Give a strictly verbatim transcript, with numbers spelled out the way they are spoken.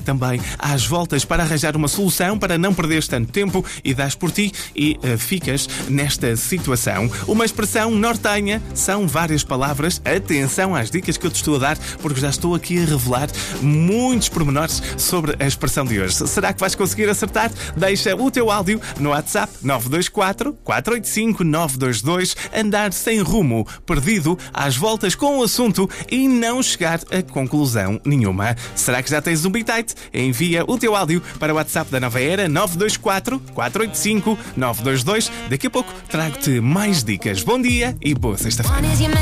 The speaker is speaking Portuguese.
também às voltas para arranjar uma solução para não perderes tanto tempo e dás por ti e uh, ficas nesta situação. Uma expressão nortenha, são várias palavras. Atenção às dicas que eu te estou a dar, porque já estou aqui a revelar muitos pormenores sobre a expressão de hoje. Será que vais conseguir acertar? Deixa o teu áudio no WhatsApp nove dois quatro, quatro oito cinco, nove dois dois. Andar sem rumo, perdido, às voltas com o assunto e não chegar a conclusão nenhuma. Será que já tens um bitite? Envia o teu áudio para o WhatsApp da Nova Era nove dois quatro, quatro oito cinco, nove dois dois. Daqui a pouco trago-te mais dicas. Bom dia e boa sexta-feira.